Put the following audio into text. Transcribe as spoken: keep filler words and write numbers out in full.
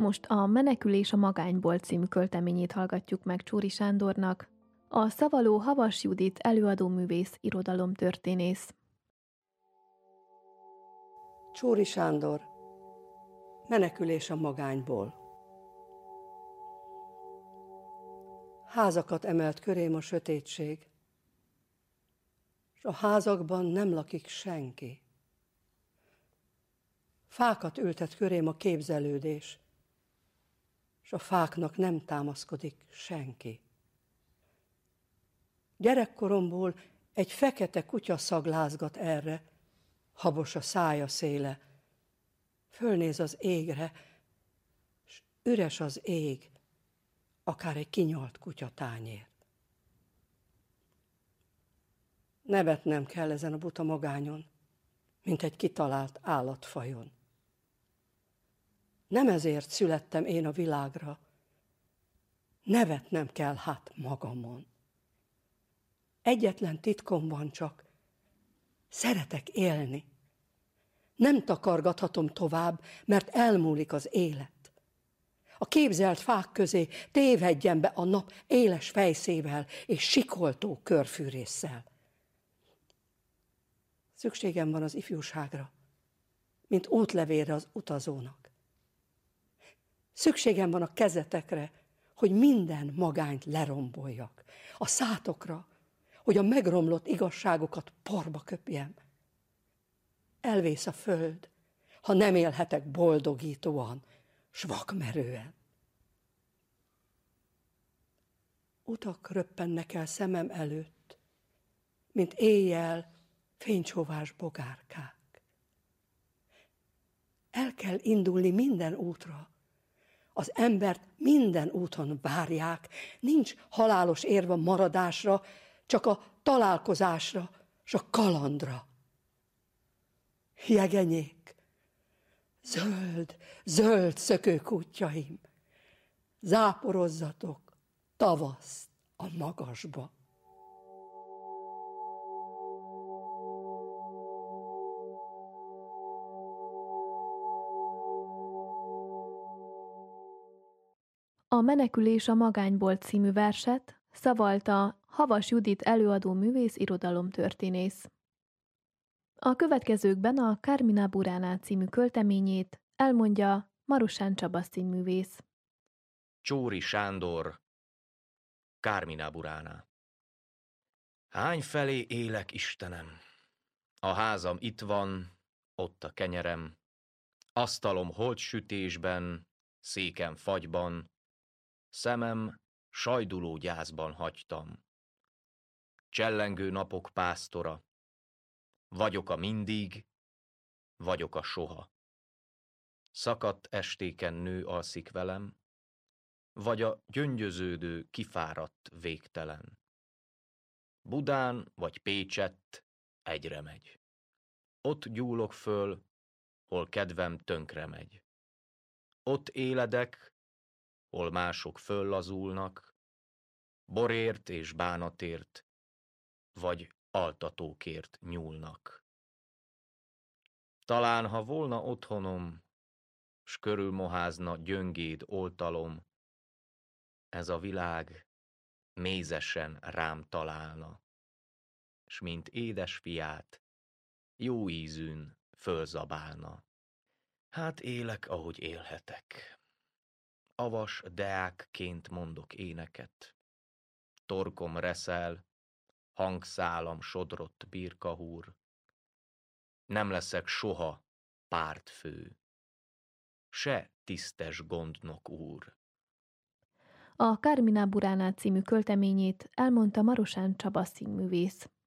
Most a Menekülés a magányból című költeményét hallgatjuk meg Csóri Sándornak. A szavaló Havas Judit előadóművész, irodalomtörténész. Csóri Sándor, Menekülés a magányból. Házakat emelt körém a sötétség, s a házakban nem lakik senki. Fákat ültet körém a képzelődés, s a fáknak nem támaszkodik senki. Gyerekkoromból egy fekete kutya szaglázgat erre, habos a szája széle. Fölnéz az égre, s üres az ég, akár egy kinyalt kutya tányér. Nevetnem kell ezen a buta magányon, mint egy kitalált állatfajon. Nem ezért születtem én a világra, nevetnem kell hát magamon. Egyetlen titkom van csak, szeretek élni. Nem takargathatom tovább, mert elmúlik az élet. A képzelt fák közé tévedjen be a nap éles fejszével és sikoltó körfűrésszel. Szükségem van az ifjúságra, mint útlevélre az utazónak. Szükségem van a kezetekre, hogy minden magányt leromboljak. A szátokra, hogy a megromlott igazságokat porba köpjem. Elvész a föld, ha nem élhetek boldogítóan, s vakmerően. Utak röppennek el szemem előtt, mint éjjel fénycsóvás bogárkák. El kell indulni minden útra. Az embert minden úton várják, nincs halálos érv a maradásra, csak a találkozásra, s a kalandra. Jegenyék, zöld, zöld szökőkútjaim, záporozzatok tavaszt a magasba. A Menekülés a magányból című verset szavalta Havas Judit előadóművész, irodalomtörténész. A következőkben a Carmina Burana című költeményét elmondja Marosán Csaba színművész. Csóri Sándor, Carmina Burana. Hányfelé élek, Istenem? A házam itt van, ott a kenyerem, asztalom holtsütésben, székem fagyban, szemem sajduló gyászban hagytam. Csellengő napok pásztora, vagyok a mindig, vagyok a soha. Szakadt estéken nő alszik velem, vagy a gyöngyöződő, kifáradt végtelen. Budán vagy Pécsett egyre megy. Ott gyúlok föl, hol kedvem tönkre megy. Ott éledek, hol mások föllazulnak, borért és bánatért, vagy altatókért nyúlnak. Talán, ha volna otthonom, s körülmoházna gyöngéd oltalom, ez a világ mézesen rám találna, s mint édes fiát, jó ízűn fölzabálna. Hát élek, ahogy élhetek. Avas deákként mondok éneket. Torkom reszel, hangszálam sodrott birkahúr. Nem leszek soha pártfő, se tisztes gondnok úr. A Carmina Burana című költeményét elmondta Marosán Csaba színművész.